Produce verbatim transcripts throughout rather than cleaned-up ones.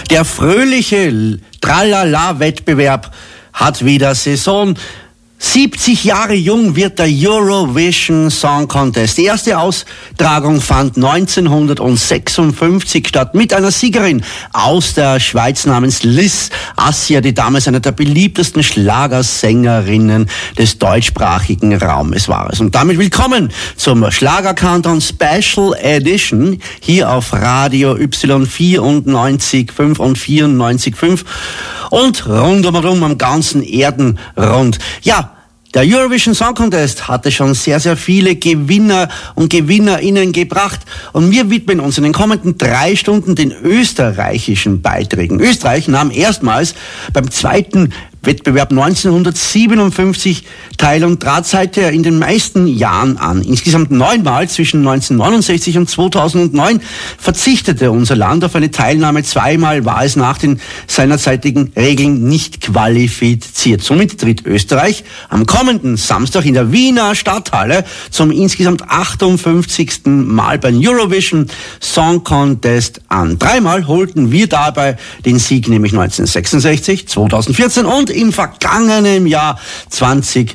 Der fröhliche Tralala-Wettbewerb hat wieder Saison. siebzig Jahre jung wird der Eurovision Song Contest. Die erste Austragung fand neunzehnhundertsechsundfünfzig statt mit einer Siegerin aus der Schweiz namens Liz Assia, die damals eine der beliebtesten Schlagersängerinnen des deutschsprachigen Raumes war. Und damit willkommen zum Schlager-Countdown Special Edition hier auf Radio Y vierundneunzig Komma fünf und vierundneunzig Komma fünf und rundum am ganzen Erdenrund. Ja, der Eurovision Song Contest hatte schon sehr, sehr viele Gewinner und Gewinnerinnen gebracht. Und wir widmen uns in den kommenden drei Stunden den österreichischen Beiträgen. Österreich nahm erstmals beim zweiten Wettbewerb neunzehnhundertsiebenundfünfzig teil und trat seither in den meisten Jahren an. Insgesamt neunmal zwischen neunzehnhundertneunundsechzig und zweitausendneun verzichtete unser Land auf eine Teilnahme. Zweimal war es nach den seinerzeitigen Regeln nicht qualifiziert. Somit tritt Österreich am kommenden Samstag in der Wiener Stadthalle zum insgesamt achtundfünfzigsten Mal beim Eurovision Song Contest an. Dreimal holten wir dabei den Sieg, nämlich neunzehnhundertsechsundsechzig, zweitausendvierzehn und im vergangenen Jahr zwanzig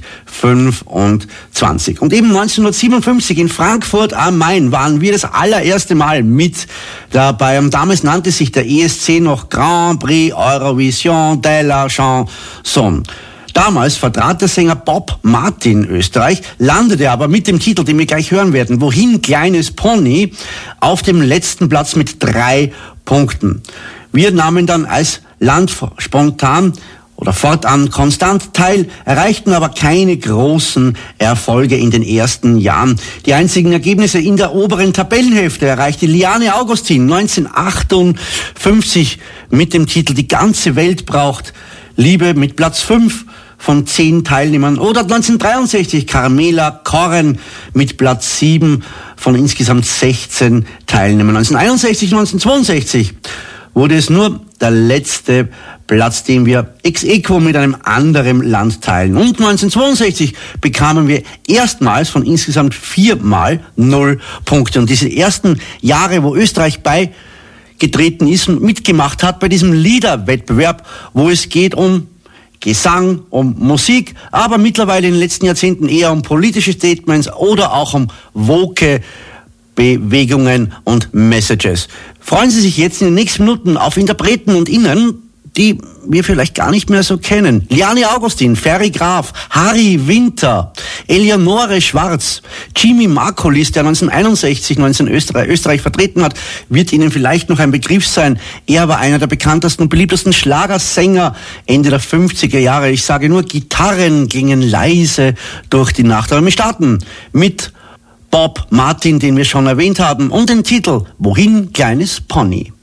fünfundzwanzig. Und eben neunzehnhundertsiebenundfünfzig in Frankfurt am Main waren wir das allererste Mal mit dabei. Und damals nannte sich der E S C noch Grand Prix Eurovision de la Chanson. Damals vertrat der Sänger Bob Martin Österreich, landete aber mit dem Titel, den wir gleich hören werden, Wohin, kleines Pony, auf dem letzten Platz mit drei Punkten. Wir nahmen dann als Land spontan oder fortan konstant teil, erreichten aber keine großen Erfolge in den ersten Jahren. Die einzigen Ergebnisse in der oberen Tabellenhälfte erreichte Liane Augustin neunzehnhundertachtundfünfzig mit dem Titel Die ganze Welt braucht Liebe mit Platz fünf von zehn Teilnehmern, oder neunzehnhundertdreiundsechzig Carmela Corren mit Platz sieben von insgesamt sechzehn Teilnehmern. neunzehnhunderteinundsechzig, neunzehnhundertzweiundsechzig wurde es nur der letzte Platz, den wir ex aequo mit einem anderen Land teilen. Und neunzehnhundertzweiundsechzig bekamen wir erstmals von insgesamt viermal null Punkte. Und diese ersten Jahre, wo Österreich beigetreten ist und mitgemacht hat bei diesem Liederwettbewerb, wo es geht um Gesang, um Musik, aber mittlerweile in den letzten Jahrzehnten eher um politische Statements oder auch um woke Bewegungen und Messages. Freuen Sie sich jetzt in den nächsten Minuten auf Interpreten und Innen, die wir vielleicht gar nicht mehr so kennen. Liane Augustin, Ferry Graf, Harry Winter, Eleonore Schwarz, Jimmy Markolis, der neunzehnhunderteinundsechzig neunzehn Österreich, Österreich vertreten hat, wird Ihnen vielleicht noch ein Begriff sein. Er war einer der bekanntesten und beliebtesten Schlagersänger Ende der fünfziger Jahre. Ich sage nur, Gitarren gingen leise durch die Nacht. Aber wir starten mit Bob Martin, den wir schon erwähnt haben, und den Titel Wohin, kleines Pony.